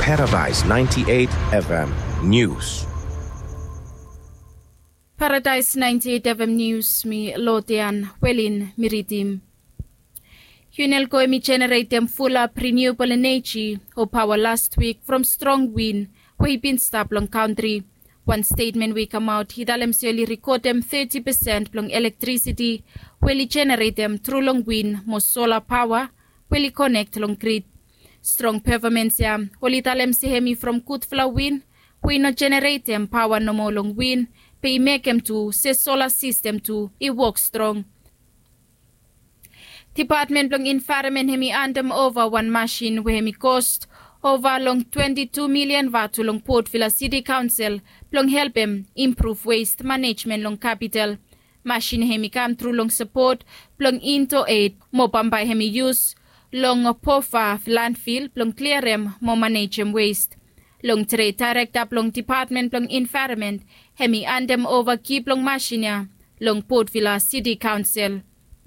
Paradise 98 FM News. Paradise 98 FM News mi Lotian Welin Miritim. Hunelco emi generatem full up renewable energy or power last week from strong wind where been stop long country. One statement we come out hidalem seli record them 30% long electricity where generate them through long wind more solar power where connect long grid. Strong performance ya holitalem sehemi from Kutfla wind we not generate them power no more long wind pay make them to say solar system to it work strong. Department long environment hemi andam over one machine where hemi cost over long 22 million watt long Port Vila City Council long help him improve waste management long capital. Machine hemi come through long support long into aid mo pambay hemi use long pofa landfill long clear him mo manage him waste. Long trade direct up long department long environment hemi andam over keep long machine long Port Vila City Council.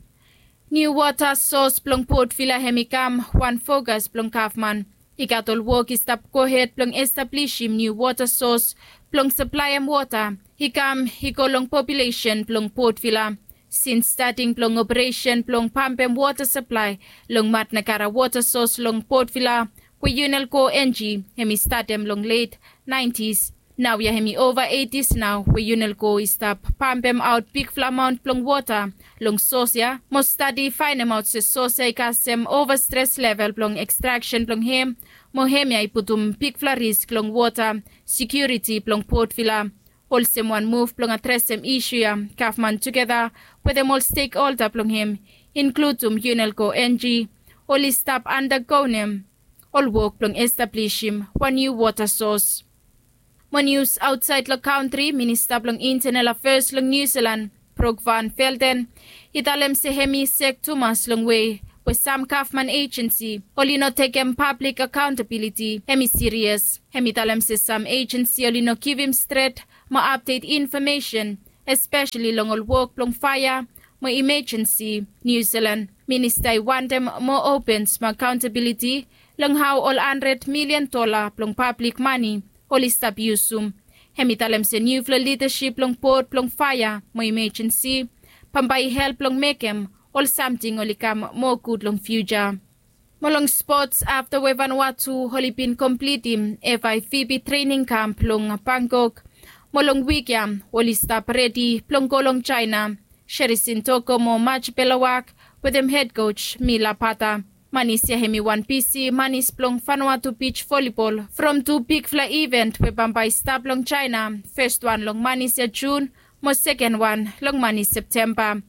New water source plong Port Vila hemikam one focus plong Kaufman. Ikatol work is tap go ahead plong establish him new water source plong supply him water. Hiko long population plong Port Vila. Since starting plong operation plong pampem water supply long mat nakara water source long Port Vila kwe Unelco NG hemi startem long late 90s. Now ya hemi over 80s now we Unelco is stop pampem out big amount plong water long source ya must study find them out se source kasem over stress level plong extraction plong hem mo hem ya iputum big risk plong water security plong Port Vila wholesome one move plong addressem issue ya Kaufman together with them all stakeholder plong hem include Unelco NG all stop undergoing all work plong establish him one new water source. Mo news outside the country, Minister plong Internal Affairs long New Zealand, Brooke Van Velden, italem se hemi sek Thomas long way, with Sam Kaufman Agency, only no taken public accountability, hemi serious, hemi talem se some agency only no give him straight, mo update information, especially long all work long fire, mo emergency, New Zealand, Minister want them more opens, mo accountability, long how all $100 million long public money, Holy stop yusum. Hemitalem se new flow leadership long port long fire mo emergency. Pambay help long mekem all something olikam more good long future. Molong sports after we Vanuatu holy been completing FIVB training camp long Bangkok. Molong weekend holy stop ready plong go long China. Sherisin Toko mo match Belawak with them head coach Mila Pata. Manis ya hemi 1 PC manis plong Vanuatu beach volleyball from 2 big fly event we Bambay stop long China. First one long manis ya June, mo second one long manis September.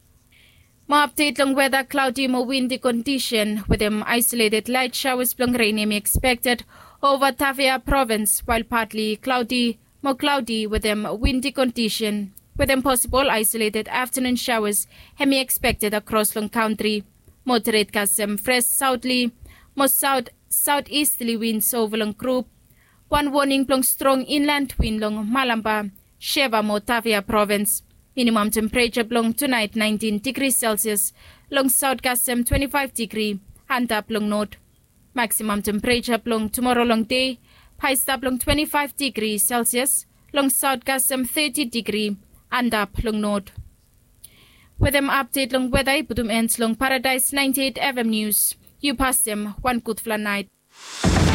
Mo update long weather cloudy mo windy condition with them isolated light showers plong rain expected over Tavia province while partly cloudy, more cloudy with them windy condition with them possible isolated afternoon showers hemi expected across long country. Moderate kasem fresh southerly, mo southeasterly winds over long group. One warning plong strong inland wind long Malamba, Sheva mo Tavia province. Minimum temperature plong tonight 19 degrees Celsius, long south kasem 25 degree, and up long north. Maximum temperature plong tomorrow long day, high stop long 25 degrees Celsius, long south kasem 30 degree, and up long north. With them update long weather, putum ends long Paradise 98 FM News. You pass them one good flan night.